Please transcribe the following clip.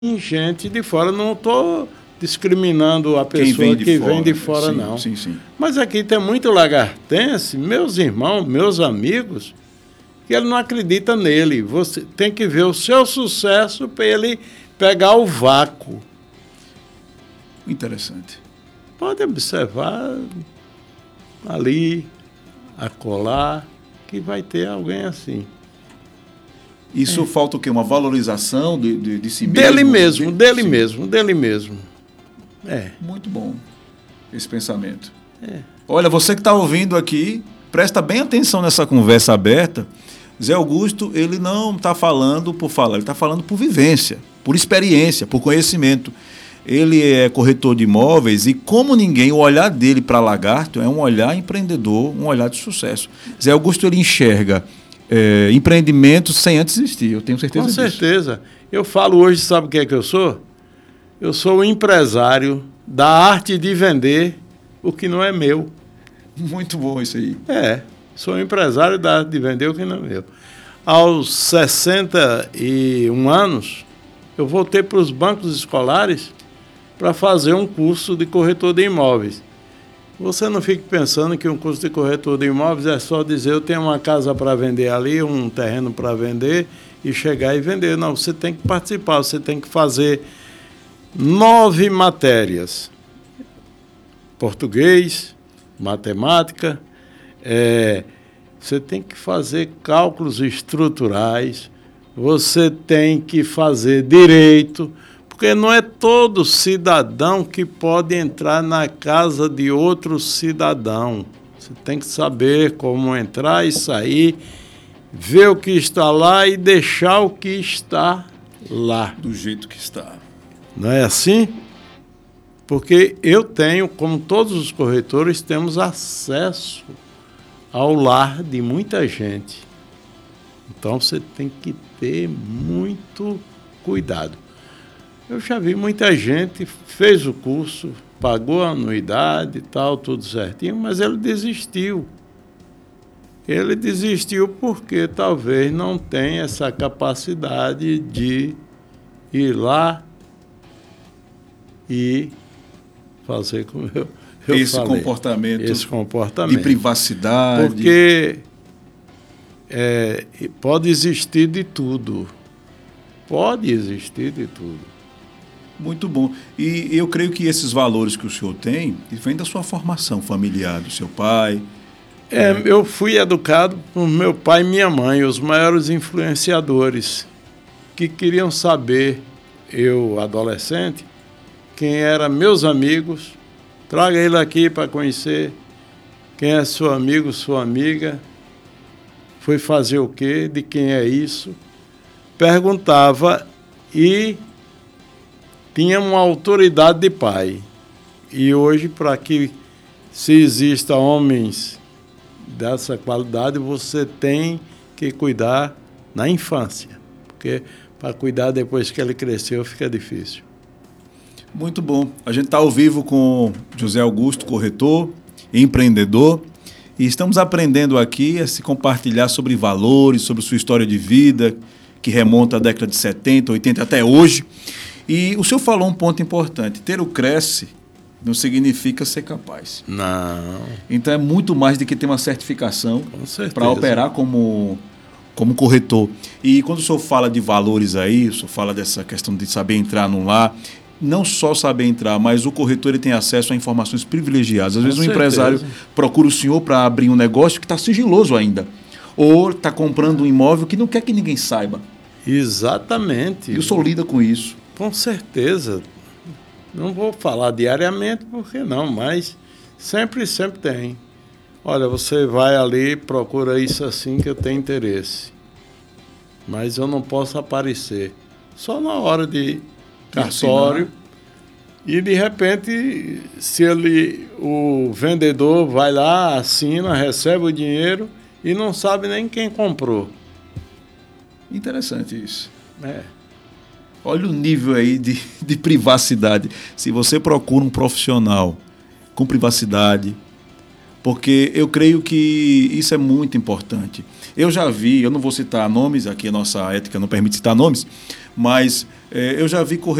gente de fora. Não estou discriminando a Quem pessoa que fora, vem de fora, sim, não. Sim, sim. Mas aqui tem muito lagartense, meus irmãos, meus amigos, que ele não acredita nele. Você tem que ver o seu sucesso para ele pegar o vácuo. Interessante. Pode observar ali, acolá, que vai ter alguém assim. Isso falta o quê? Uma valorização de si mesmo? Dele mesmo. É. Muito bom esse pensamento. Olha, você que está ouvindo aqui, presta bem atenção nessa conversa aberta. Zé Augusto, ele não está falando por falar, ele está falando por vivência, por experiência, por conhecimento. Ele é corretor de imóveis e, como ninguém, o olhar dele para Lagarto é um olhar empreendedor, um olhar de sucesso. Zé Augusto, ele enxerga empreendimentos sem antes existir, eu tenho certeza disso. Com certeza. Eu falo hoje, sabe o que é que eu sou? Eu sou o empresário da arte de vender o que não é meu. Muito bom isso aí. Sou empresário da arte de vender o que não é meu. Aos 61 anos, eu voltei para os bancos escolares para fazer um curso de corretor de imóveis. Você não fique pensando que um curso de corretor de imóveis é só dizer eu tenho uma casa para vender ali, um terreno para vender e chegar e vender. Não, você tem que participar, você tem que fazer 9 matérias. Português, matemática, você tem que fazer cálculos estruturais, você tem que fazer direito, porque não é todo cidadão que pode entrar na casa de outro cidadão. Você tem que saber como entrar e sair, ver o que está lá e deixar o que está lá. Do jeito que está. Não é assim? Porque eu tenho, como todos os corretores, temos acesso ao lar de muita gente. Então você tem que ter muito cuidado. Eu já vi muita gente, fez o curso, pagou a anuidade e tal, tudo certinho, mas ele desistiu. Ele desistiu porque talvez não tenha essa capacidade de ir lá e fazer como eu esse falei. Comportamento esse comportamento de privacidade. Porque pode existir de tudo. Pode existir de tudo. Muito bom. E eu creio que esses valores que o senhor tem vêm da sua formação familiar, do seu pai. Eu fui educado por meu pai e minha mãe, os maiores influenciadores, que queriam saber, eu, adolescente, quem eram meus amigos. Traga ele aqui para conhecer quem é seu amigo, sua amiga, foi fazer o quê, de quem é isso. Perguntava e tinha uma autoridade de pai. E hoje, para que se exista homens dessa qualidade, você tem que cuidar na infância. Porque para cuidar depois que ele cresceu fica difícil. Muito bom. A gente está ao vivo com José Augusto, corretor, empreendedor, e estamos aprendendo aqui a se compartilhar sobre valores, sobre sua história de vida, que remonta à década de 70, 80 até hoje. E o senhor falou um ponto importante. Ter o Cresce não significa ser capaz. Não. Então é muito mais do que ter uma certificação para operar como corretor. E quando o senhor fala de valores aí, o senhor fala dessa questão de saber entrar num lar, não só saber entrar, mas o corretor ele tem acesso a informações privilegiadas. Às vezes um empresário procura o senhor para abrir um negócio que está sigiloso ainda. Ou está comprando um imóvel que não quer que ninguém saiba. Exatamente. E o senhor lida com isso. Com certeza. Não vou falar diariamente, porque não, mas sempre tem. Olha, você vai ali, procura isso assim que eu tenho interesse. Mas eu não posso aparecer. Só na hora de cartório. E de repente, se o vendedor vai lá, assina, recebe o dinheiro e não sabe nem quem comprou. Interessante isso. Olha o nível aí de privacidade. Se você procura um profissional com privacidade, porque eu creio que isso é muito importante. Eu já vi, eu não vou citar nomes, aqui a nossa ética não permite citar nomes, mas eu já vi